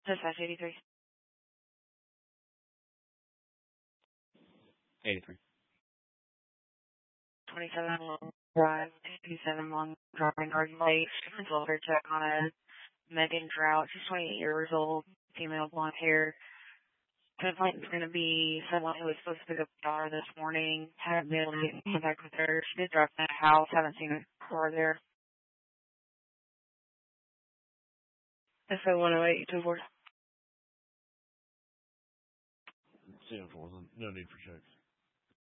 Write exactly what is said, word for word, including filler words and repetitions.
Dispatch eighty-three. eighty-three. twenty-seven Long Drive, eighty-seven Long Driving Garden Lake. Shipment's welfare check on a Megan Drought. She's twenty-eight years old, female, blonde hair. Complaint is going to be someone who was supposed to pick up a daughter this morning. Haven't been able to get in contact with her. She did drive to the house. Haven't seen a car there. S O one oh eight two four. No need for checks.